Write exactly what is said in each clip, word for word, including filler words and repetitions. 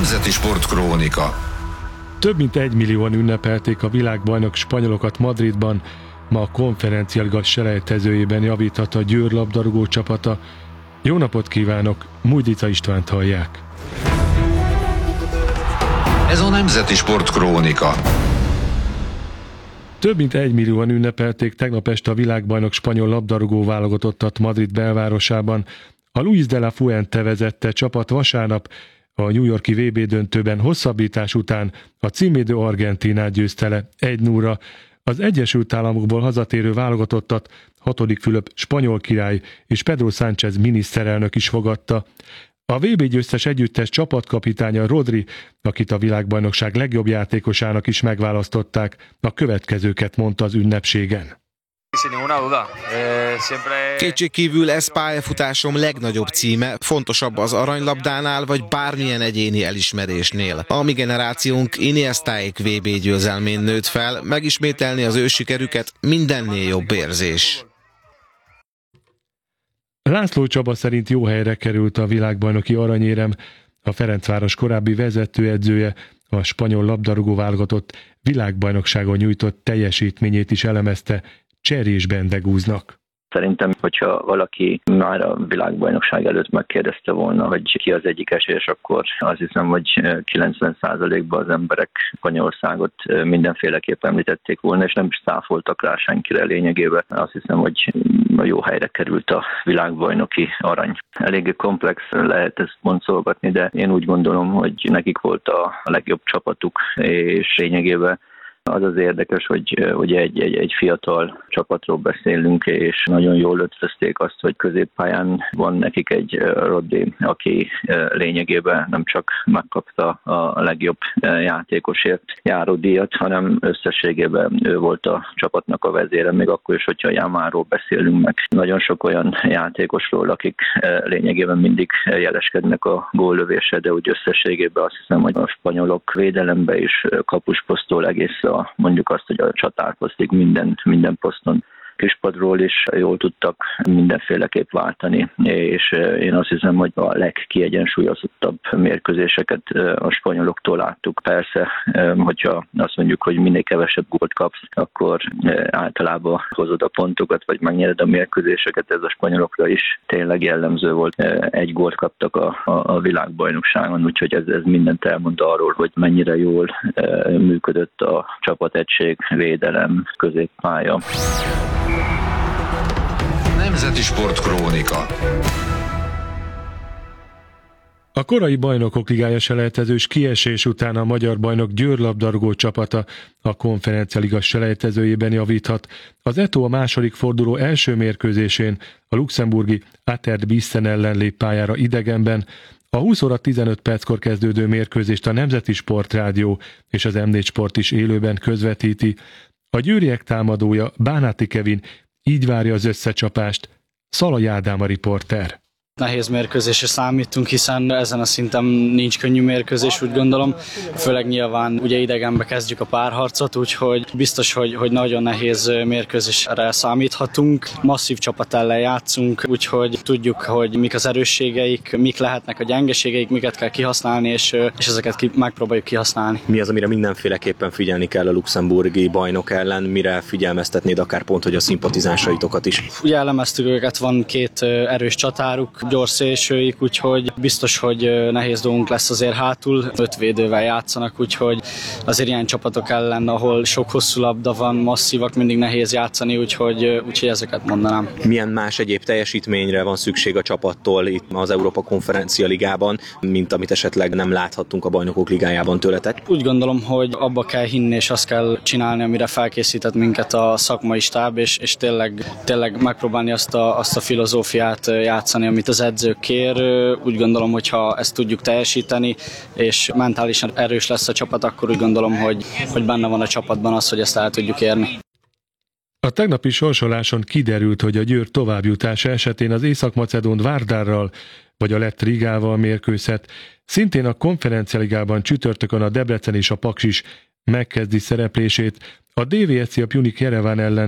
Nemzeti Sportkrónika. Több mint egymillióan ünnepelték a világbajnok spanyolokat Madridban. Ma a konferencialiga selejtezőjében javíthat a Győr labdarúgó csapata. Jó napot kívánok, Mújdica Istvánt hallják. Ez a Nemzeti Sportkrónika. Több mint egymillióan ünnepelték tegnap este a világbajnok spanyol labdarúgó válogatottat Madrid belvárosában. A Luis de la Fuente vezette csapat vasárnap a New York-i vé bé döntőben hosszabbítás után a címvédő Argentínát győzte le egy nullra. Az Egyesült Államokból hazatérő válogatottat hatodik Fülöp spanyol király és Pedro Sánchez miniszterelnök is fogadta. A vé bé győztes együttes csapatkapitánya Rodri, akit a világbajnokság legjobb játékosának is megválasztották, a következőket mondta az ünnepségen. Kétségkívül ez pályafutásom legnagyobb címe, fontosabb az aranylabdánál vagy bármilyen egyéni elismerésnél. A mi generációnk Iniestáék vé bé győzelmén nőtt fel, megismételni az ő sikerüket mindennél jobb érzés. László Csaba szerint jó helyre került a világbajnoki aranyérem. A Ferencváros korábbi vezetőedzője a spanyol labdarúgó válogatott világbajnokságon nyújtott teljesítményét is elemezte. Cserés Bendegúznak. Szerintem, hogyha valaki már a világbajnokság előtt megkérdezte volna, hogy ki az egyik esélyes, akkor azt hiszem, hogy kilencven százalékban az emberek Spanyolországot mindenféleképpen említették volna, és nem is száfoltak rá senkire lényegében. Azt hiszem, hogy a jó helyre került a világbajnoki arany. Eléggé komplex lehet ezt boncolgatni, de én úgy gondolom, hogy nekik volt a legjobb csapatuk, és lényegében az az érdekes, hogy ugye egy, egy, egy fiatal csapatról beszélünk, és nagyon jól ötvözték azt, hogy középpályán van nekik egy Rodri, aki lényegében nem csak megkapta a legjobb játékosért járó díjat, hanem összességében ő volt a csapatnak a vezére, még akkor is, hogyha Yamalról beszélünk meg. Nagyon sok olyan játékosról, akik lényegében mindig jeleskednek a góllövésre, de úgy összességében azt hiszem, hogy a spanyolok védelembe is kapusposztól egész a mondjuk azt, hogy a csatárposztig minden, minden poszton kispadról is jól tudtak mindenféleképp váltani, és én azt hiszem, hogy a legkiegyensúlyozottabb mérkőzéseket a spanyoloktól láttuk. Persze, hogyha azt mondjuk, hogy minél kevesebb gólt kapsz, akkor általában hozod a pontokat, vagy megnyered a mérkőzéseket, ez a spanyolokra is tényleg jellemző volt. Egy gólt kaptak a, a világbajnokságon, úgyhogy ez, ez mindent elmond arról, hogy mennyire jól működött a csapategység, védelem, középpálya. Nemzeti Sportkrónika. A korai Bajnokok Ligája selejtezős kiesés után a magyar bajnok Győr labdarúgó csapata a konferencialiga selejtezőjében javíthat. Az é té o a második forduló első mérkőzésén a luxemburgi Atert Bissen ellen lép pályára idegenben. A húsz óra tizenöt perckor kezdődő mérkőzést a Nemzeti Sportrádió és az em négy Sport is élőben közvetíti. A győriek támadója, Bánáti Kevin így várja az összecsapást. Szalai Ádám a riporter. Nehéz mérkőzésre számítunk, hiszen ezen a szinten nincs könnyű mérkőzés, úgy gondolom. Főleg nyilván ugye idegenbe kezdjük a párharcot, úgyhogy biztos, hogy, hogy nagyon nehéz mérkőzésre számíthatunk. Masszív csapat ellen játszunk, úgyhogy tudjuk, hogy mik az erősségeik, mik lehetnek a gyengeségeik, miket kell kihasználni, és, és ezeket ki, megpróbáljuk kihasználni. Mi az, amire mindenféleképpen figyelni kell a luxemburgi bajnok ellen, mire figyelmeztetnéd akár pont, hogy a szimpatizánsaitokat is? Ugye elemeztük őket, van két erős csatáruk, gyors szélsőik, úgyhogy biztos, hogy nehéz dolgunk lesz azért hátul. Öt védővel játszanak, úgyhogy azért ilyen csapatok ellen, ahol sok hosszú labda van, masszívak, mindig nehéz játszani, úgyhogy, úgyhogy ezeket mondanám. Milyen más egyéb teljesítményre van szükség a csapattól itt az Európa Konferencia Ligában, mint amit esetleg nem láthattunk a Bajnokok Ligájában tőletek? Úgy gondolom, hogy abba kell hinni, és azt kell csinálni, amire felkészített minket a szakmai stáb, és, és tényleg, tényleg megpróbálni azt a, azt a filozófiát játszani, amit az edző kér. Úgy gondolom, hogy ha ezt tudjuk teljesíteni, és mentálisan erős lesz a csapat, akkor úgy gondolom, hogy, hogy benne van a csapatban az, hogy ezt el tudjuk érni. A tegnapi sorsoláson kiderült, hogy a Győr továbbjutása esetén az észak-macedón Várdárral vagy a lett Rigával mérkőzhet. Szintén a konferencialigában csütörtökön a Debrecen és a Paks is megkezdi szereplését. A dé vé es cé a Pjunik Jereván ellen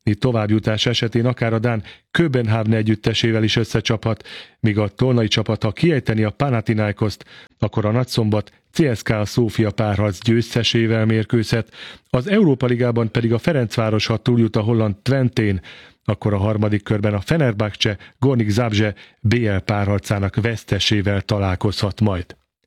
továbbjutás esetén akár a dán Köbenhavn együttesével is összecsaphat, míg a tolnai csapat, ha kiejteni a Panathinaikoszt, akkor a nagyszombat cé es ká Szófia párharc győztesével mérkőzhet, az Európa Ligában pedig a Ferencváros, ha túljut a holland Twentén, akkor a harmadik körben a Fenerbahce Gornik Zabrze bé el párharcának vesztesével találkozhat majd.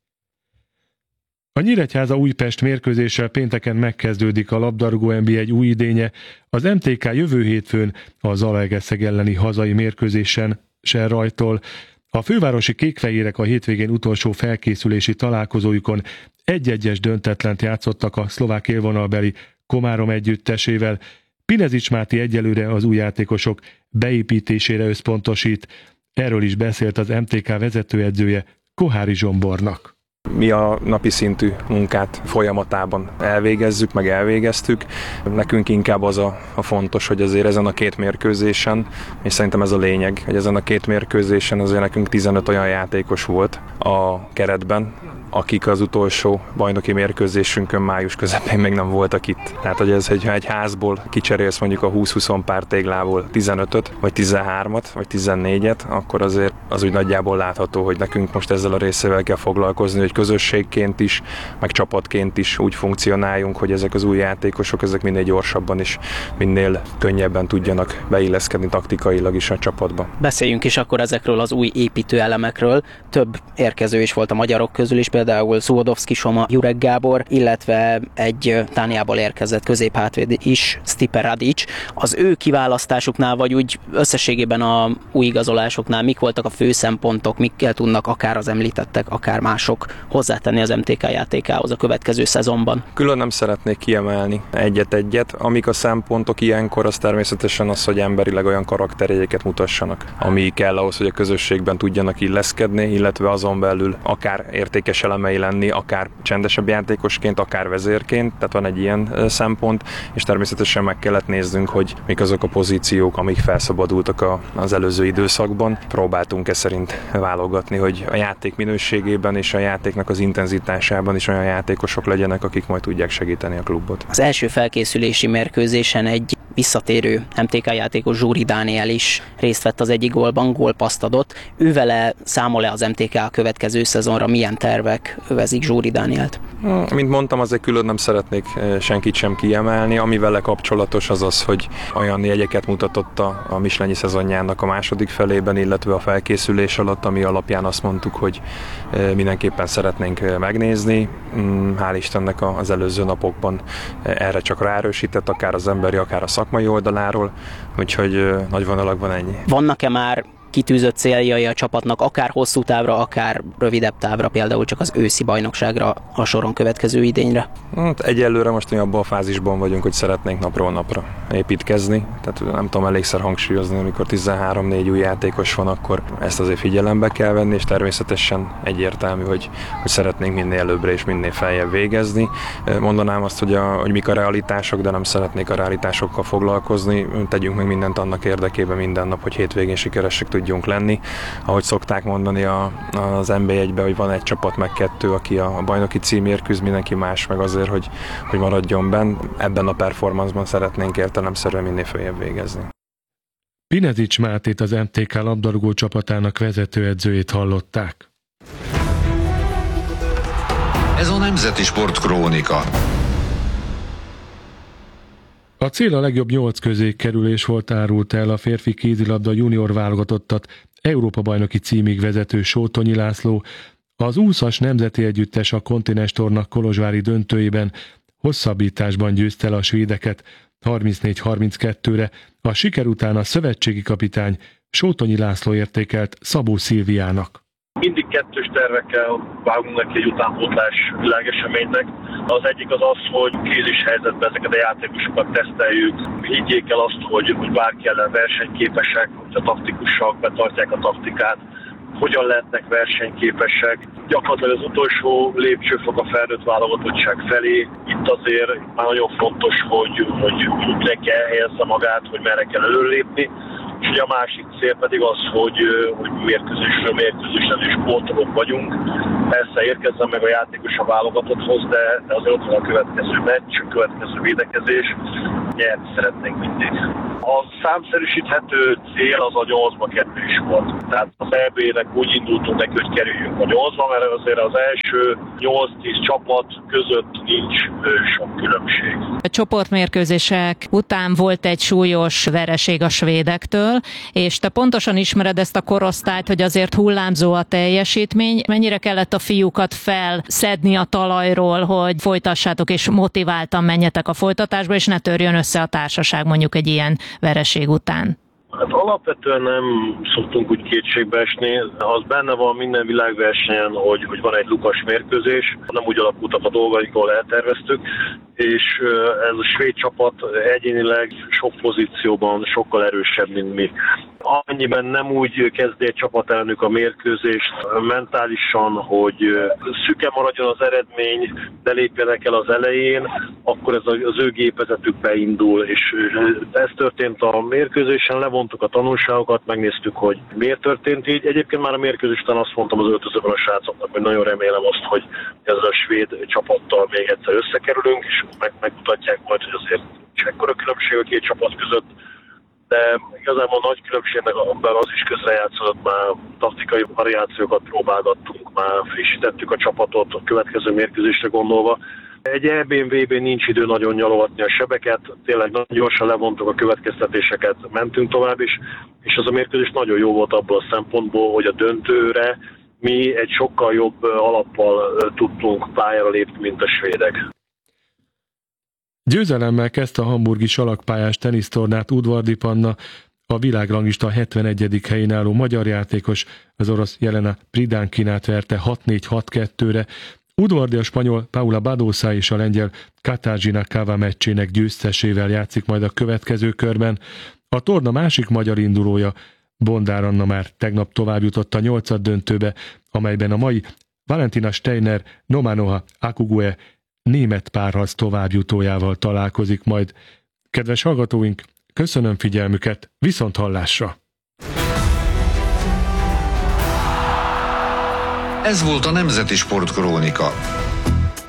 A Nyíregyháza Újpest mérkőzéssel pénteken megkezdődik a labdarúgó en bé egy új idénye, az em té ká jövő hétfőn a Zalaegerszeg elleni hazai mérkőzésen se rajtol. A fővárosi kékfehérek a hétvégén utolsó felkészülési találkozójukon egy-egyes döntetlent játszottak a szlovák élvonalbeli Komárom együttesével. Pinezics Máté egyelőre az új játékosok beépítésére összpontosít. Erről is beszélt az em té ká vezetőedzője, Kohári Zsombornak. Mi a napi szintű munkát folyamatában elvégezzük, meg elvégeztük. Nekünk inkább az a, a fontos, hogy azért ezen a két mérkőzésen, és szerintem ez a lényeg, hogy ezen a két mérkőzésen azért nekünk tizenöt olyan játékos volt a keretben, akik az utolsó bajnoki mérkőzésünkön május közepén még nem voltak itt. Tehát, hogy ez, hogyha egy házból kicserélsz mondjuk a húsz-húsz pár téglából tizenötöt, vagy tizenhármat, vagy tizennégyet, akkor azért az úgy nagyjából látható, hogy nekünk most ezzel a részével kell foglalkozni, hogy közösségként is, meg csapatként is úgy funkcionáljunk, hogy ezek az új játékosok, ezek minél gyorsabban is, minél könnyebben tudjanak beilleszkedni taktikailag is a csapatba. Beszéljünk is akkor ezekről az új építőelemekről. Több érkező is volt a magyarok közül is, például Szuhodovszki Soma, Jurek Gábor, illetve egy Dániából érkezett középhátvéd is, Stipe Radic. Az ő kiválasztásuknál, vagy úgy összességében a új igazolásoknál mik voltak a fő szempontok, mikkel tudnak akár az említettek, akár mások hozzátenni az em té ká játékához a következő szezonban? Külön nem szeretnék kiemelni egyet-egyet. Amik a szempontok ilyenkor, az természetesen az, hogy emberileg olyan karakterjegyeket mutassanak, ami kell ahhoz, hogy a közösségben tudjanak illeszkedni, illetve azon belül akár értékes elemei lenni, akár csendesebb játékosként, akár vezérként, tehát van egy ilyen szempont, és természetesen meg kellett néznünk, hogy mik azok a pozíciók, amik felszabadultak a, az előző időszakban. Próbáltunk e szerint válogatni, hogy a játék minőségében és a játéknak az intenzitásában is olyan játékosok legyenek, akik majd tudják segíteni a klubot. Az első felkészülési mérkőzésen egy visszatérő em té ká játékos Zsúri Dániel is részt vett az egyik gólban, gólpasszt adott. Ővele számol-e az em té ká a következő szezonra, milyen tervek övezik Zsúri Dánielt? Mint mondtam, azért külön nem szeretnék senkit sem kiemelni. Ami vele kapcsolatos az az, hogy olyan jegyeket mutatott a, a Mislenyi szezonjának a második felében, illetve a felkészülés alatt, ami alapján azt mondtuk, hogy mindenképpen szeretnénk megnézni. Hál' Istennek az előző napokban erre csak ráerősített, akár az emberi, akár a szakmai oldaláról, úgyhogy nagy vonalakban ennyi. Vannak-e már kitűzött céljai a csapatnak, akár hosszú távra, akár rövidebb távra, például csak az őszi bajnokságra a soron következő idényre? Hát egyelőre most mi abban a fázisban vagyunk, hogy szeretnénk napról napra építkezni. Tehát nem tudom elégszer hangsúlyozni, amikor tizenhárom-négy új játékos van, akkor ezt azért figyelembe kell venni, és természetesen egyértelmű, hogy, hogy szeretnénk minél előbbre és minél feljebb végezni. Mondanám azt, hogy, a, hogy mik a realitások, de nem szeretnék a realitásokkal foglalkozni. Tegyünk meg mindent annak érdekében minden nap, hogy hétvégén sikeresek tudjunk lenni. Ahogy szokták mondani a, az en bé egyben, hogy van egy csapat meg kettő, aki a bajnoki címért küzd, mindenki más meg azért, hogy, hogy maradjon benn. Ebben a performanceban szeretnénk értelemszerűen minél följebb végezni. Pinezics Mátét, az em té ká labdarúgó csapatának vezetőedzőjét hallották. Ez a Nemzeti Sport Krónika. A cél a legjobb nyolc közé kerülés volt, árult el a férfi kézilabda junior válogatottat Európa-bajnoki címig vezető Sótonyi László. Az úszas nemzeti együttes a Kontinens Torna kolozsvári döntőjében hosszabbításban győzte el a svédeket harmincnégy harminckettőre. A siker után a szövetségi kapitány Sótonyi László értékelt Szabó Szilviának. Mindig kettős tervekkel vágunk neki egy utánpótlás világeseménynek. Az egyik az az, hogy krízis helyzetben ezeket a játékosokat teszteljük. Higgyék el azt, hogy, hogy bárki ellen versenyképesek, hogy a taktikusak betartják a taktikát, hogyan lehetnek versenyképesek. Gyakorlatilag az utolsó lépcsőfok a felnőtt válogatottság felé. Itt azért már nagyon fontos, hogy, hogy mindenki elhelyezze magát, hogy merre kell előlépni. És ugye a másik cél pedig az, hogy, hogy mérkőzésről mérkőzésre is sportolók vagyunk. Persze érkezzen meg a játékos a válogatotthoz, de azért ott van a következő meccs, a következő védekezés. nyerni szeretnénk mindig. A számszerűsíthető cél az a nyolcba kettő is volt. Tehát az é bé-nek úgy indultunk neki, hogy kerüljünk a nyolcba, mert azért az első nyolc-tíz csapat között nincs sok különbség. A csoportmérkőzések után volt egy súlyos vereség a svédektől, és te pontosan ismered ezt a korosztályt, hogy azért hullámzó a teljesítmény. Mennyire kellett a fiúkat felszedni a talajról, hogy folytassátok és motiváltan menjetek a folytatásba, és ne törjön össze a társaság mondjuk egy ilyen vereség után? Hát alapvetően nem szoktunk úgy kétségbe esni. Az benne van minden világversenyen, hogy, hogy van egy lukas mérkőzés. Nem úgy alakultak a dolgaink, ahol elterveztük, és ez a svéd csapat egyénileg sok pozícióban sokkal erősebb, mint mi. Annyiben nem úgy kezdi egy csapat ellenük a mérkőzést mentálisan, hogy szüke maradjon az eredmény, de lépjenek el az elején, akkor ez az ő gépezetük beindul, és ez történt a mérkőzésen, levontuk a tanulságokat, megnéztük, hogy miért történt így. Egyébként már a mérkőzés után azt mondtam az öltözőben a srácoknak, hogy nagyon remélem azt, hogy ezzel a svéd csapattal még egyszer összekerülünk, és meg, megmutatják majd, hogy azért nincs ekkora különbség a két csapat között. De igazából nagy különbségnek az is közrejátszott, már taktikai variációkat próbálgattunk, már frissítettük a csapatot a következő mérkőzésre gondolva. Egy é bén, vé bén nincs idő nagyon nyalogatni a sebeket, tényleg nagyon gyorsan levontuk a következtetéseket, mentünk tovább is, és az a mérkőzés nagyon jó volt abból a szempontból, hogy a döntőre mi egy sokkal jobb alappal tudtunk pályára lépni, mint a svédek. Győzelemmel kezdte a hamburgi salakpályás tenisztornát Udvardy Panna, a világranglista hetvenegyedik helyén álló magyar játékos, az orosz Jelena Pridankinát verte hat négy hat kettőre. Udvardy a spanyol Paula Badosa és a lengyel Katarzyna Kawa meccsének győztesével játszik majd a következő körben. A torna másik magyar indulója, Bondár Anna már tegnap továbbjutott a nyolcad döntőbe, amelyben a mai Valentina Steiner Nomanoha Akugue német párharc továbbjutójával találkozik majd. Kedves hallgatóink, köszönöm figyelmüket, viszont hallásra! Ez volt a Nemzeti Sportkrónika.